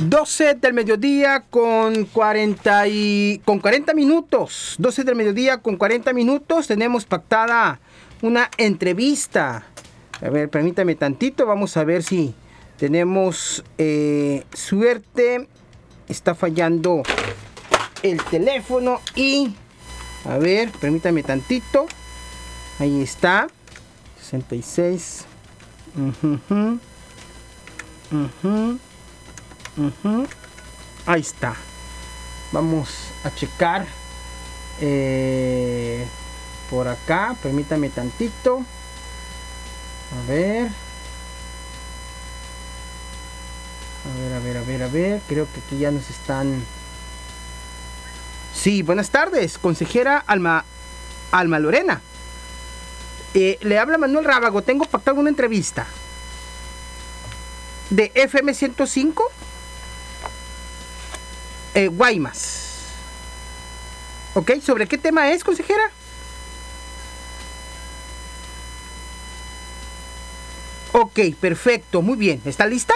12 del mediodía con 40 minutos. 12 del mediodía con 40 minutos. Tenemos pactada una entrevista. A ver, permítame tantito. Vamos a ver si tenemos suerte. Está fallando el teléfono y... A ver, permítame tantito. Ahí está. 66. Ahí está. Vamos a checar por acá. Permítame tantito. A ver. A ver. Creo que aquí ya nos están... Sí, buenas tardes, consejera Alma Lorena. Le habla Manuel Rábago. Tengo pactado una entrevista de FM 105 Guaymas. Ok, ¿sobre qué tema es, consejera? Ok, perfecto, muy bien. ¿Está lista?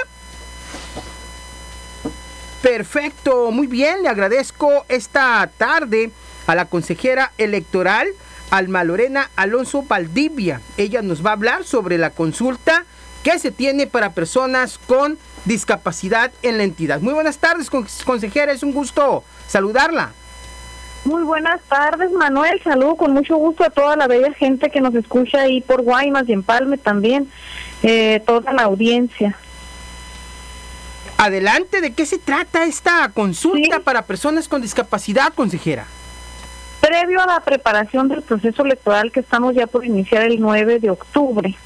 Perfecto, muy bien. Le agradezco esta tarde a la consejera electoral Alma Lorena Alonso Valdivia. Ella nos va a hablar sobre la consulta que se tiene para personas con discapacidad en la entidad. Muy buenas tardes, consejera. Es un gusto saludarla. Muy buenas tardes, Manuel. Saludo con mucho gusto a toda la bella gente que nos escucha ahí por Guaymas y Empalme también, toda la audiencia. Adelante, ¿de qué se trata esta consulta para personas con discapacidad, consejera? Previo a la preparación del proceso electoral que estamos ya por iniciar el 9 de octubre,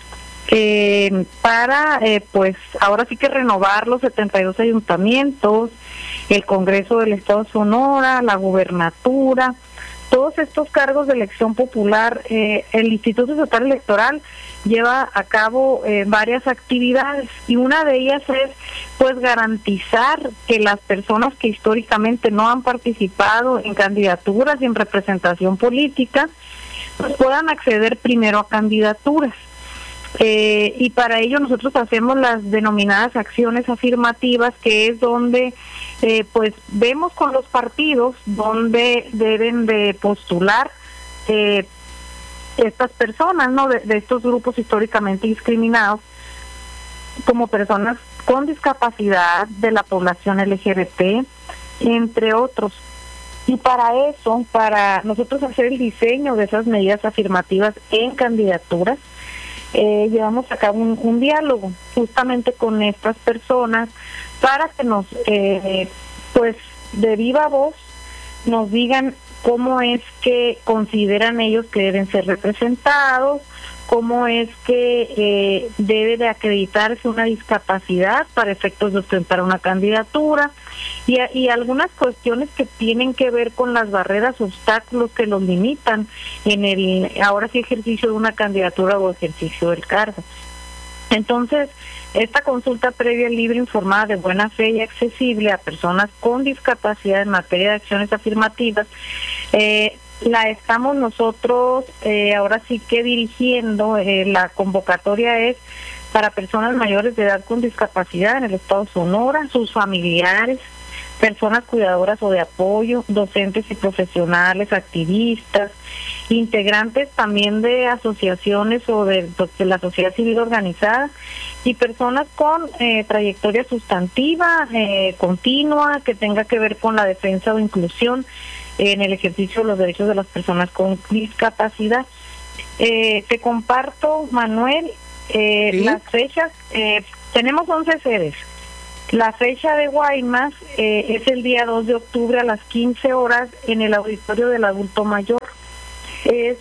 para, pues, ahora sí que renovar los 72 ayuntamientos, el Congreso del Estado de Sonora, la gubernatura, todos estos cargos de elección popular. El Instituto Estatal Electoral lleva a cabo varias actividades y una de ellas es pues garantizar que las personas que históricamente no han participado en candidaturas y en representación política pues puedan acceder primero a candidaturas. Y para ello nosotros hacemos las denominadas acciones afirmativas, que es donde pues vemos con los partidos donde deben de postular estas personas, ¿no? De estos grupos históricamente discriminados, como personas con discapacidad, de la población LGBT, entre otros. Y para eso, para nosotros hacer el diseño de esas medidas afirmativas en candidaturas, llevamos a cabo un diálogo justamente con estas personas para que nos, pues de viva voz, nos digan cómo es que consideran ellos que deben ser representados, cómo es que debe de acreditarse una discapacidad para efectos de ostentar una candidatura y algunas cuestiones que tienen que ver con las barreras, obstáculos que los limitan en el ahora sí ejercicio de una candidatura o ejercicio del cargo. Entonces, esta consulta previa, libre, informada, de buena fe y accesible a personas con discapacidad en materia de acciones afirmativas, la estamos nosotros ahora sí que dirigiendo. La convocatoria es para personas mayores de edad con discapacidad en el estado de Sonora, sus familiares, personas cuidadoras o de apoyo, docentes y profesionales, activistas, integrantes también de asociaciones o de la sociedad civil organizada y personas con trayectoria sustantiva, continua, que tenga que ver con la defensa o inclusión en el ejercicio de los derechos de las personas con discapacidad. Te comparto, Manuel, ¿sí? Las fechas. Tenemos 11 sedes. La fecha de Guaymas es el día 2 de octubre a las 15 horas en el auditorio del adulto mayor. Es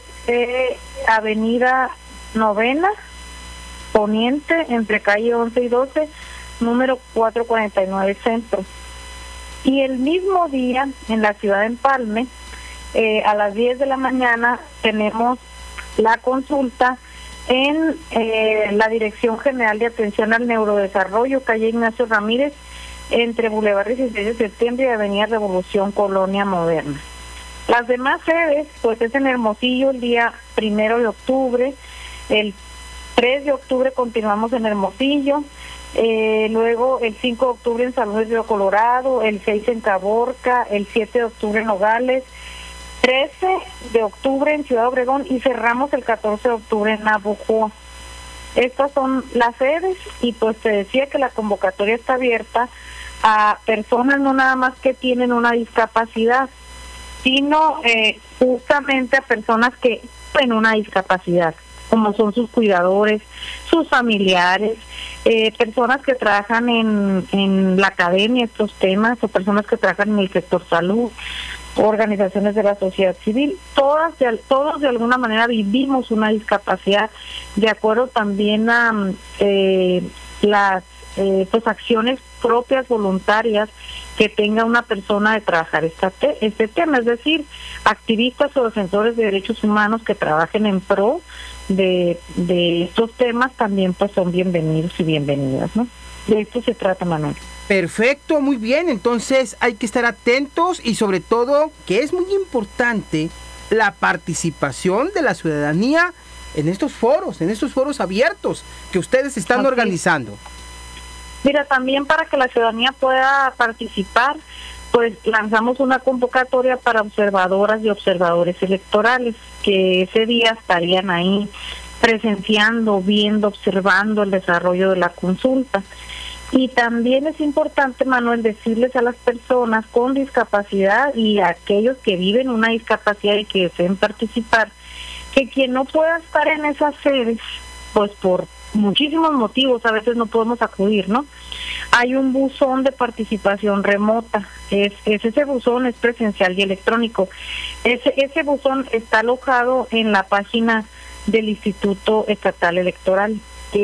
Avenida Novena, Poniente, entre calle 11 y 12, número 449 Centro. Y el mismo día, en la ciudad de Empalme, a las 10 de la mañana, tenemos la consulta en la Dirección General de Atención al Neurodesarrollo, calle Ignacio Ramírez, entre Boulevard 16 de Septiembre y Avenida Revolución, Colonia Moderna. Las demás sedes, pues es en Hermosillo el día 1 de octubre, el 3 de octubre continuamos en Hermosillo, Luego el 5 de octubre en San Luis Río Colorado, el 6 en Caborca, el 7 de octubre en Nogales, 13 de octubre en Ciudad Obregón y cerramos el 14 de octubre en Navojoa. Estas son las sedes y pues te decía que la convocatoria está abierta a personas no nada más que tienen una discapacidad, sino justamente a personas que tienen una discapacidad, como son sus cuidadores, sus familiares, personas que trabajan en la academia estos temas, o personas que trabajan en el sector salud, organizaciones de la sociedad civil, todos de alguna manera vivimos una discapacidad, de acuerdo también a las pues acciones propias voluntarias que tenga una persona de trabajar este tema, es decir, activistas o defensores de derechos humanos que trabajen en pro de estos temas también pues son bienvenidos y bienvenidas, ¿no? De esto se trata, Manuel. Perfecto, muy bien, entonces hay que estar atentos y sobre todo que es muy importante la participación de la ciudadanía en estos foros abiertos que ustedes están organizando. Mira, también para que la ciudadanía pueda participar, pues lanzamos una convocatoria para observadoras y observadores electorales, que ese día estarían ahí presenciando, viendo, observando el desarrollo de la consulta. Y también es importante, Manuel, decirles a las personas con discapacidad y a aquellos que viven una discapacidad y que deseen participar, que quien no pueda estar en esas sedes, pues por muchísimos motivos, a veces no podemos acudir, ¿no? Hay un buzón de participación remota, ese buzón es presencial y electrónico. Ese buzón está alojado en la página del Instituto Estatal Electoral,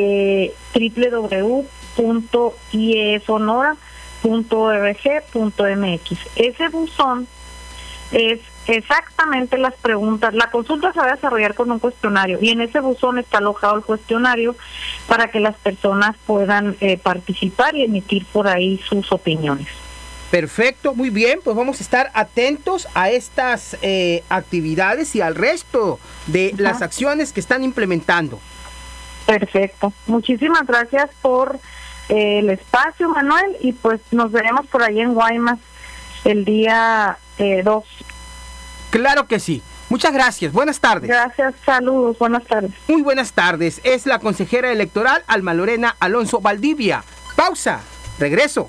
www.iesonora.org.mx. Ese buzón es exactamente las preguntas. La consulta se va a desarrollar con un cuestionario y en ese buzón está alojado el cuestionario para que las personas puedan participar y emitir por ahí sus opiniones. Perfecto, muy bien, pues vamos a estar atentos a estas actividades y al resto de las acciones que están implementando. Perfecto, muchísimas gracias por el espacio, Manuel, y pues nos veremos por ahí en Guaymas el día 2. Claro que sí. Muchas gracias. Buenas tardes. Gracias. Saludos. Buenas tardes. Muy buenas tardes. Es la consejera electoral Alma Lorena Alonso Valdivia. Pausa. Regreso.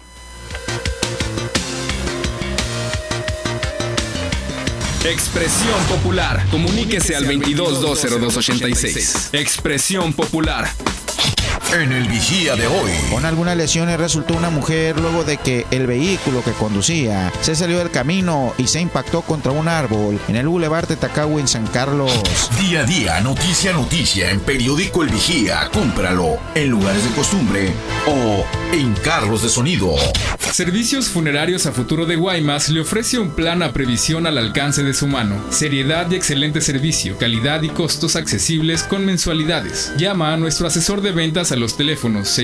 Expresión Popular. Comuníquese al 22-202-86. Expresión Popular. En el Vigía de hoy. Con algunas lesiones resultó una mujer luego de que el vehículo que conducía se salió del camino y se impactó contra un árbol en el Boulevard de Tacahue en San Carlos. Día a día, noticia a noticia en Periódico El Vigía. Cómpralo en lugares de costumbre o en carros de sonido. Servicios Funerarios a Futuro de Guaymas le ofrece un plan a previsión al alcance de su mano. Seriedad y excelente servicio, calidad y costos accesibles con mensualidades. Llama a nuestro asesor de ventas a los teléfonos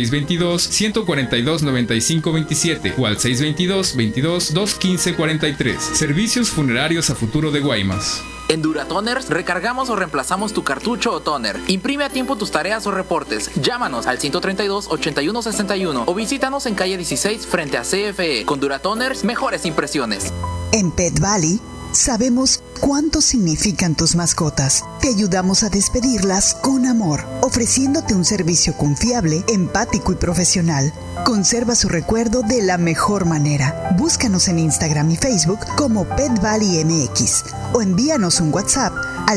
622-142-9527 o al 622-22-215-43. Servicios Funerarios a Futuro de Guaymas. En Duratoners recargamos o reemplazamos tu cartucho o toner. Imprime a tiempo tus tareas o reportes. Llámanos al 132-8161 o visítanos en calle 16 frente a CFE. Con Duratoners, mejores impresiones. En Pet Valley sabemos cuánto significan tus mascotas. Te ayudamos a despedirlas con amor, ofreciéndote un servicio confiable, empático y profesional. Conserva su recuerdo de la mejor manera. Búscanos en Instagram y Facebook como Pet Valley MX o envíanos un WhatsApp al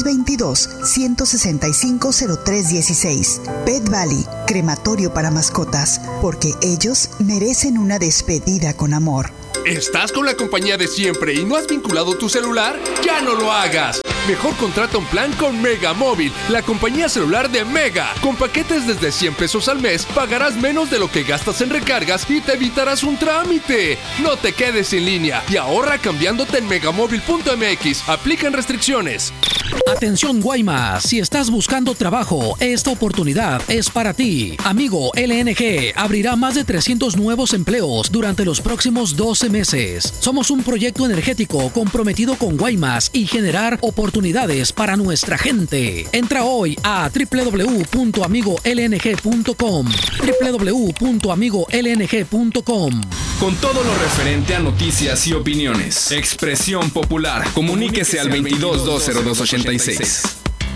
622-165-0316. Pet Valley, crematorio para mascotas, porque ellos merecen una despedida con amor. ¿Estás con la compañía de siempre y no has vinculado tu celular? ¡Ya no lo hagas! Mejor contrata un plan con Megamóvil, la compañía celular de Mega. Con paquetes desde 100 pesos al mes, pagarás menos de lo que gastas en recargas y te evitarás un trámite. No te quedes en línea y ahorra cambiándote en megamóvil.mx. Aplican restricciones. Atención Guaymas, si estás buscando trabajo, esta oportunidad es para ti. Amigo LNG abrirá más de 300 nuevos empleos durante los próximos 12 meses. Somos un proyecto energético comprometido con Guaymas y generar oportunidades para nuestra gente. Entra hoy a www.amigolng.com www.amigolng.com. Con todo lo referente a noticias y opiniones. Expresión Popular. Comuníquese al 22 20286.